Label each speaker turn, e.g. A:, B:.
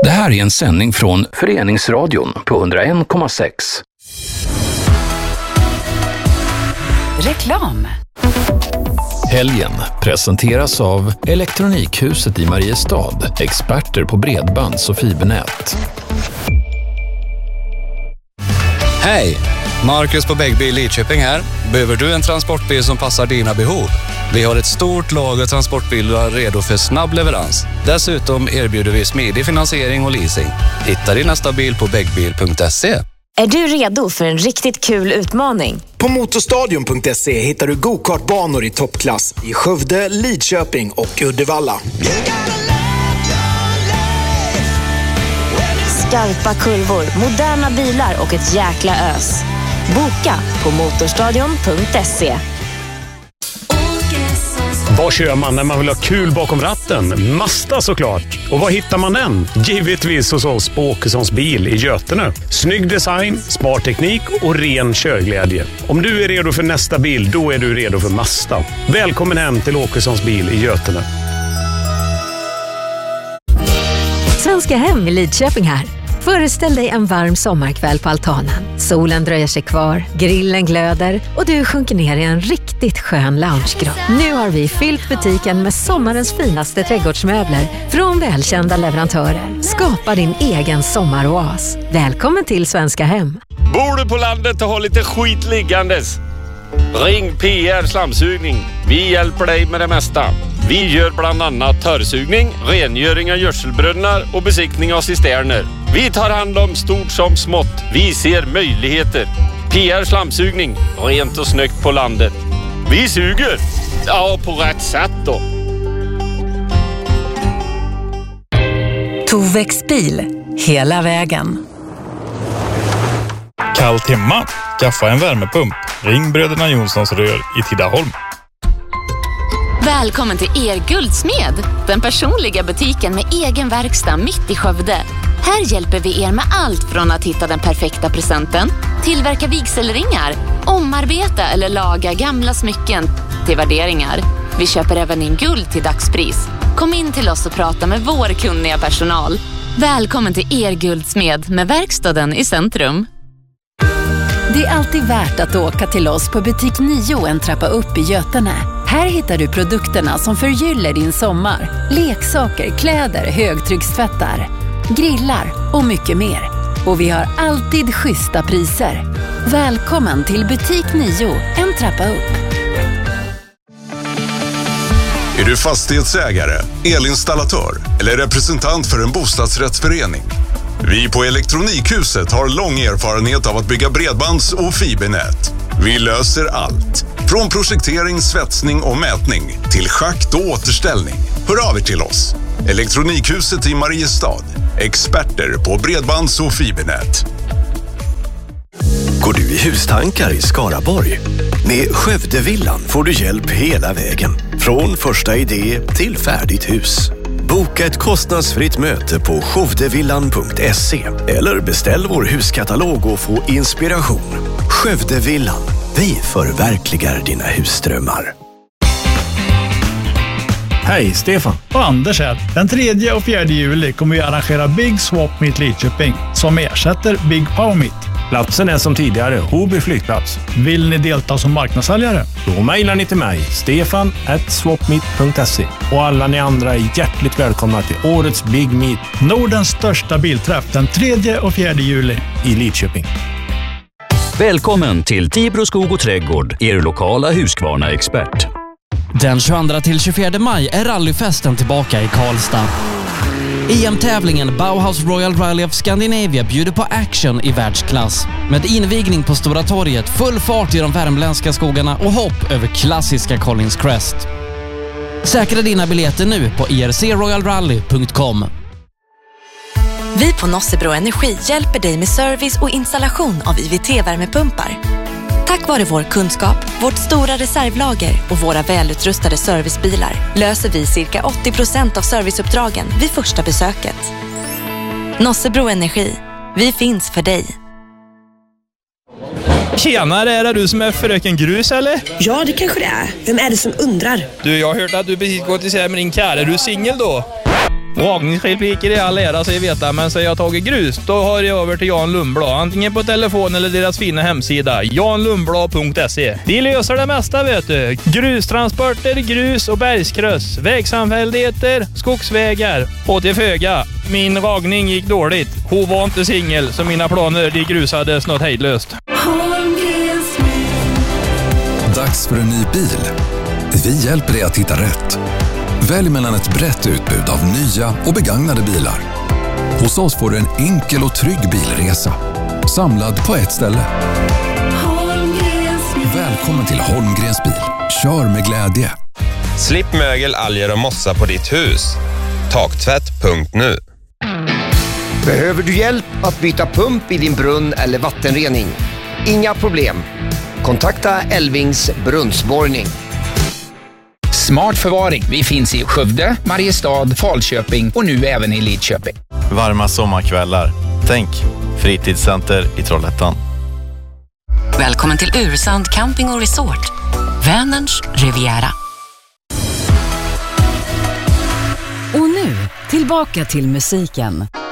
A: Det här är en sändning från Föreningsradion på 101,6.
B: Reklam.
A: Helgen presenteras av Elektronikhuset i Mariestad, experter på bredbands- och fibernät.
C: Hej! Marcus på Bäggbil Lidköping här. Behöver du en transportbil som passar dina behov? Vi har ett stort lager transportbilar redo för snabb leverans. Dessutom erbjuder vi smidig finansiering och leasing. Hitta din nästa bil på bäggbil.se.
D: Är du redo för en riktigt kul utmaning?
E: På motorstadion.se hittar du go-kartbanor i toppklass i Skövde, Lidköping och Uddevalla.
D: Skarpa kurvor, moderna bilar och ett jäkla ös. Boka på motorstadion.se.
F: Vad kör man när man vill ha kul bakom ratten? Mazda såklart. Och var hittar man den? Givetvis hos oss på Åkessons bil i Götene. Snygg design, smart teknik och ren körglädje. Om du är redo för nästa bil, då är du redo för Mazda. Välkommen hem till Åkessons bil i Götene.
G: Svenska Hem i Lidköping här. Föreställ dig en varm sommarkväll på altanen. Solen dröjer sig kvar, grillen glöder och du sjunker ner i en riktigt skön loungegrott. Nu har vi fyllt butiken med sommarens finaste trädgårdsmöbler från välkända leverantörer. Skapa din egen sommaroas. Välkommen till Svenska Hem.
H: Bor du på landet och har lite skit liggandes? Ring PR Slamsugning. Vi hjälper dig med det mesta. Vi gör bland annat törrsugning, rengöring av gödselbrunnar och besiktning av cisterner. Vi tar hand om stort som smått. Vi ser möjligheter. PR Slamsugning. Rent och snyggt på landet. Vi suger. Ja, på rätt sätt då.
B: Tovex bil. Hela vägen.
I: Kallt hemma? Skaffa en värmepump. Ring Bröderna Jonssons rör i Tidaholm.
J: Välkommen till Guldsmed, den personliga butiken med egen verkstad mitt i Skövde. Här hjälper vi er med allt från att hitta den perfekta presenten, tillverka vigselringar, omarbeta eller laga gamla smycken till värderingar. Vi köper även in guld till dagspris. Kom in till oss och prata med vår kunniga personal. Välkommen till Guldsmed med verkstaden i centrum.
B: Det är alltid värt att åka till oss på butik 9 en trappa upp i Götene. Här hittar du produkterna som förgyller din sommar. Leksaker, kläder, högtryckstvättar, grillar och mycket mer. Och vi har alltid schyssta priser. Välkommen till butik 9 en trappa upp.
K: Är du fastighetsägare, elinstallatör eller representant för en bostadsrättsförening? Vi på Elektronikhuset har lång erfarenhet av att bygga bredbands- och fibernät. Vi löser allt. Från projektering, svetsning och mätning till schakt och återställning. Hör av er till oss. Elektronikhuset i Mariestad. Experter på bredbands- och fibernät.
L: Går du i hustankar i Skaraborg? Med Skövdevillan får du hjälp hela vägen. Från första idé till färdigt hus. Boka ett kostnadsfritt möte på skövdevillan.se eller beställ vår huskatalog och få inspiration. Skövdevillan. Vi förverkligar dina husdrömmar.
M: Hej, Stefan och Anders här. Den 3 och 4 juli kommer vi arrangera Big Swap Meet Lidköping som ersätter Big Power Meet.
F: Platsen är som tidigare, Hoby flygplats.
M: Vill ni delta som marknadssäljare?
F: Då mejlar ni till mig, stefan@swapmeet.se. Och alla ni andra är hjärtligt välkomna till årets Big Meet.
M: Nordens största bilträff den 3 och 4 juli
F: i Lidköping.
N: Välkommen till Tibro skog och trädgård, er lokala Husqvarna-expert.
O: Den 22 till 24 maj är rallyfesten tillbaka i Karlstad. EM-tävlingen Bauhaus Royal Rally of Scandinavia bjuder på action i världsklass. Med invigning på Stora torget, full fart i de värmländska skogarna och hopp över klassiska Collins Crest. Säkra dina biljetter nu på ircroyalrally.com.
P: Vi på Nossebro Energi hjälper dig med service och installation av IVT-värmepumpar. Tack vare vår kunskap, vårt stora reservlager och våra välutrustade servicebilar löser vi cirka 80% av serviceuppdragen vid första besöket. Nossebro Energi. Vi finns för dig.
Q: Tjenare, är det du som är fröken Grus eller?
R: Ja, det kanske det är. Vem är det som undrar?
Q: Du, jag har hört att du precis gått isär med din kär. Är du singel då? Ragningsrepliker i all ära, säger veta, men så jag tagit grus, då har jag över till Jan Lundblad. Antingen på telefon eller deras fina hemsida, janlundblad.se. De löser det mesta, vet du. Grustransporter, grus och bergskryss, vägsamfälligheter, skogsvägar och till föga. Min ragning gick dåligt. Hon var inte singel, så mina planer de grusades något hejdlöst.
R: Dags för en ny bil. Vi hjälper dig att hitta rätt. Välj mellan ett brett utbud av nya och begagnade bilar. Hos oss får du en enkel och trygg bilresa. Samlad på ett ställe. Välkommen till Holmgrens bil. Kör med glädje.
S: Slipp mögel, alger och mossa på ditt hus. Taktvätt.nu.
T: Behöver du hjälp att byta pump i din brunn eller vattenrening? Inga problem. Kontakta Elvings brunnsborrning.
U: Smart förvaring. Vi finns i Skövde, Mariestad, Falköping och nu även i Lidköping.
V: Varma sommarkvällar. Tänk, fritidscenter i Trollhättan.
W: Välkommen till Ursand Camping och Resort. Vänerns Riviera.
B: Och nu, tillbaka till musiken.